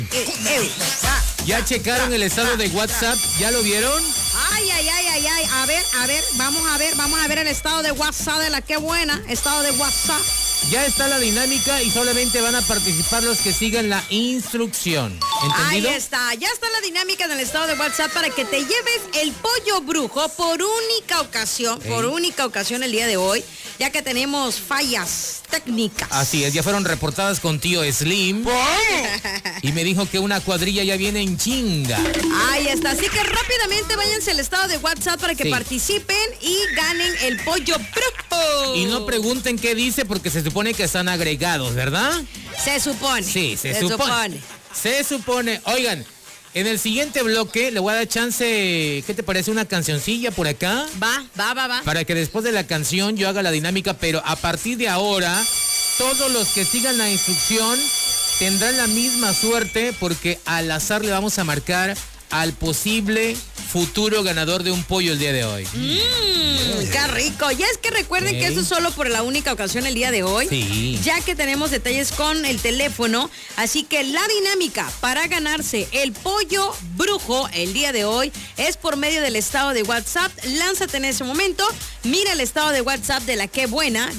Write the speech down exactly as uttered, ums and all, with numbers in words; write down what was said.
Eh, eh, ah, ¿Ya ah, checaron ah, el estado ah, de WhatsApp? ¿Ya lo vieron? Ay, ay, ay, ay, ay. A ver, a ver, vamos a ver, vamos a ver el estado de WhatsApp de la Qué Buena. Estado de WhatsApp. Ya está la dinámica y solamente van a participar los que sigan la instrucción. ¿Entendido? Ahí está, ya está la dinámica en el estado de WhatsApp para que te lleves el pollo brujo por única ocasión, Ey. por única ocasión el día de hoy, ya que tenemos fallas técnicas. Así es, ya fueron reportadas con tío Slim. Y me dijo que una cuadrilla ya viene en chinga. Ahí está, así que rápidamente váyanse al estado de WhatsApp para que Sí. participen y ganen el pollo brujo. Y no pregunten qué dice porque se supone que están agregados, ¿verdad? Se supone. Sí, se, supone. Se supone. Oigan, en el siguiente bloque le voy a dar chance, ¿qué te parece? Una cancioncilla por acá. Va, va, va, va. Para que después de la canción yo haga la dinámica, pero a partir de ahora, todos los que sigan la instrucción tendrán la misma suerte porque al azar le vamos a marcar al posible futuro ganador de un pollo el día de hoy. Mmm, qué rico. Y es que recuerden Okay. que esto es solo por la única ocasión el día de hoy. Sí. Ya que tenemos detalles con el teléfono. Así que la dinámica para ganarse el pollo brujo el día de hoy es por medio del estado de WhatsApp. Lánzate en ese momento. Mira el estado de WhatsApp de la Qué Buena.